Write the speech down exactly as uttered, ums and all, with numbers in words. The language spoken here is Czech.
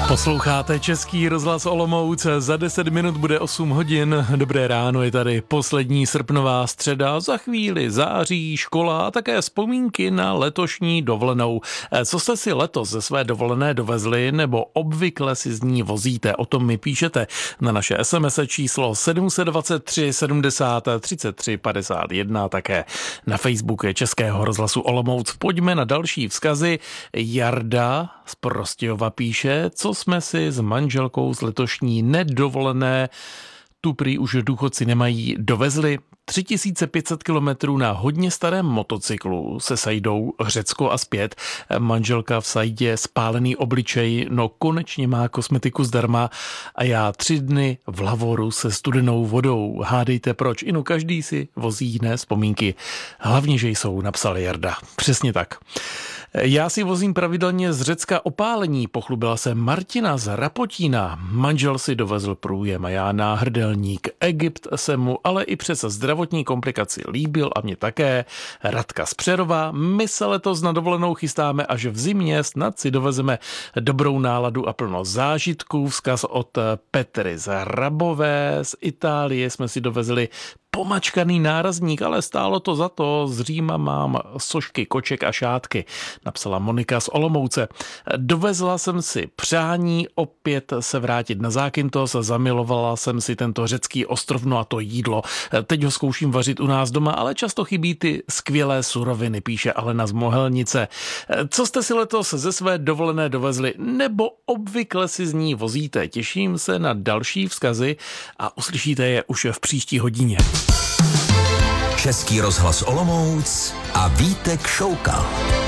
Posloucháte Český rozhlas Olomouc, za deset minut bude osm hodin, dobré ráno, je tady poslední srpnová středa, za chvíli září, škola a také vzpomínky na letošní dovolenou. Co jste si letos ze své dovolené dovezli nebo obvykle si z ní vozíte, o tom mi píšete na naše es em es číslo sedm set dvacet tři sedmdesát třicet tři padesát jedna, také na Facebooku Českého rozhlasu Olomouc. Pojďme na další vzkazy. Jarda z Prostějova píše, co jsme si s manželkou z letošní nedovolené, tu prý už důchodci nemají, dovezli. tři tisíce pět set kilometrů na hodně starém motocyklu se Sajdou Řecko a zpět. Manželka v Sajdě spálený obličej, no konečně má kosmetiku zdarma a já tři dny v lavoru se studenou vodou. Hádejte proč, inu každý si vozí jiné vzpomínky. Hlavně, že jsou, napsal Jarda. Přesně tak. Já si vozím pravidelně z Řecka opálení, pochlubila se Martina z Rapotína. Manžel si dovezl průjem a já náhrdelník. Egypt se mu ale i přes zdravotní komplikaci líbil a mě také. Radka z Přerova, my se letos na dovolenou chystáme, až v zimě snad si dovezeme dobrou náladu a plno zážitků. Vzkaz od Petry z Rabové, z Itálie jsme si dovezli pomačkaný nárazník, ale stálo to za to, z Říma mám sošky, koček a šátky, napsala Monika z Olomouce. Dovezla jsem si přání opět se vrátit na Zákynthos, zamilovala jsem si tento řecký ostrov, no a to jídlo. Teď ho zkouším vařit u nás doma, ale často chybí ty skvělé suroviny, píše Alena z Mohelnice. Co jste si letos ze své dovolené dovezli, nebo obvykle si z ní vozíte? Těším se na další vzkazy a uslyšíte je už v příští hodině. Český rozhlas Olomouc a Vítek Šoukal.